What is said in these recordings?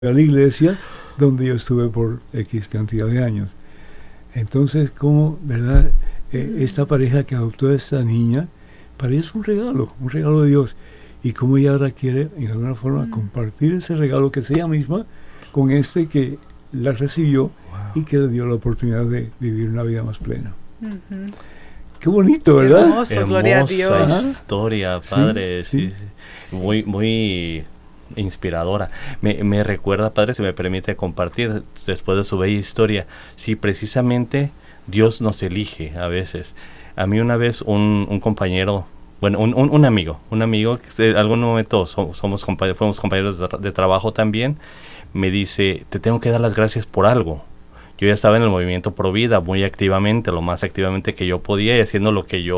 a la iglesia donde yo estuve por X cantidad de años. Entonces, como, ¿verdad? Esta pareja que adoptó a esta niña, para ella es un regalo de Dios. Y como ella ahora quiere, en alguna forma, compartir ese regalo que es ella misma con este que la recibió y que le dio la oportunidad de vivir una vida más plena. Qué bonito, ¿verdad? Hermoso, gloria a Dios. Hermosa historia, padre. Sí. Muy, muy inspiradora. Me recuerda, padre, si me permite compartir después de su bella historia. Sí, precisamente Dios nos elige a veces. A mí una vez un compañero, bueno, un amigo, que en algún momento fuimos compañeros de trabajo también, me dice, te tengo que dar las gracias por algo. Yo ya estaba en el movimiento Pro Vida muy activamente, lo más activamente que yo podía, y haciendo lo que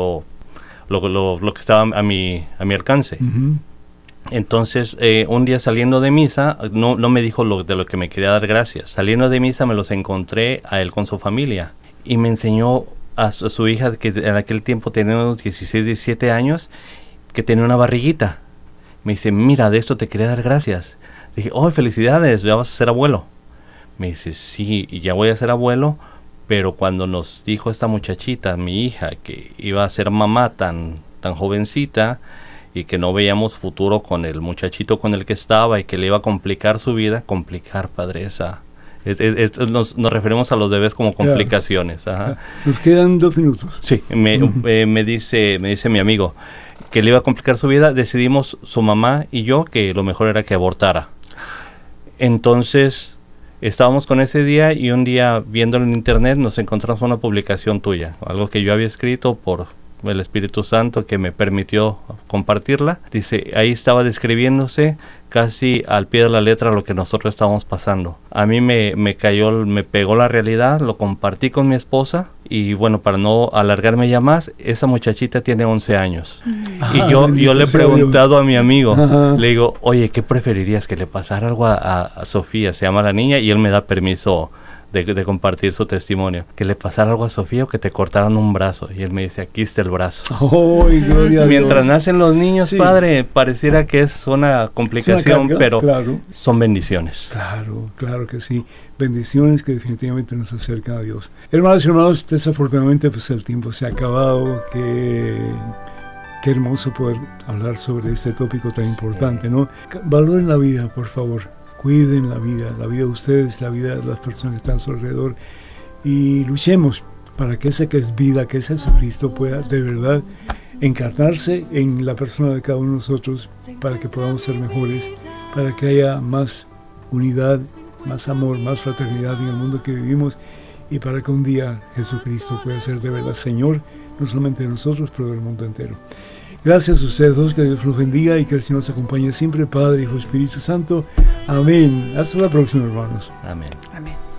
estaba a mi alcance. Entonces, un día saliendo de misa, no me dijo de lo que me quería dar gracias. Saliendo de misa me los encontré a él con su familia y me enseñó a su hija, que en aquel tiempo tenía unos 16, 17 años, que tenía una barriguita. Me dice, mira, de esto te quería dar gracias. Dije, oh, felicidades, ya vas a ser abuelo. Me dice, sí, y ya voy a ser abuelo, pero cuando nos dijo esta muchachita, mi hija, que iba a ser mamá tan jovencita y que no veíamos futuro con el muchachito con el que estaba y que le iba a complicar su vida, padre, nos referimos a los bebés como complicaciones. Ajá. Nos quedan 2 minutos. Sí, me dice mi amigo que le iba a complicar su vida. Decidimos, su mamá y yo, que lo mejor era que abortara. Entonces estábamos con ese día y un día viéndolo en internet nos encontramos una publicación tuya, algo que yo había escrito por el Espíritu Santo que me permitió compartirla. Dice, ahí estaba describiéndose casi al pie de la letra lo que nosotros estábamos pasando. A mí me pegó la realidad, lo compartí con mi esposa y bueno, para no alargarme ya más, esa muchachita tiene 11 años. Y yo le he preguntado a mi amigo, le digo, oye, ¿qué preferirías? Que le pasara algo a Sofía, se llama la niña, y él me da permiso de compartir su testimonio, que le pasara algo a Sofía o que te cortaran un brazo, y él me dice, aquí está el brazo. Oh, gloria a Mientras Dios. Nacen los niños, sí, padre, pareciera que es una complicación, pero claro, son bendiciones. Claro que sí, bendiciones que definitivamente nos acercan a Dios. Hermanos y hermanos, desafortunadamente pues el tiempo se ha acabado. Qué hermoso poder hablar sobre este tópico tan importante, ¿no? Valoren la vida, por favor. Cuiden la vida de ustedes, la vida de las personas que están a su alrededor, y luchemos para que ese que es vida, que es Jesucristo, pueda de verdad encarnarse en la persona de cada uno de nosotros, para que podamos ser mejores, para que haya más unidad, más amor, más fraternidad en el mundo que vivimos, y para que un día Jesucristo pueda ser de verdad Señor, no solamente de nosotros, pero del mundo entero. Gracias a ustedes dos, que Dios los bendiga y que el Señor nos acompañe siempre, Padre, Hijo, Espíritu Santo. Amén. Hasta la próxima, hermanos. Amén. Amén.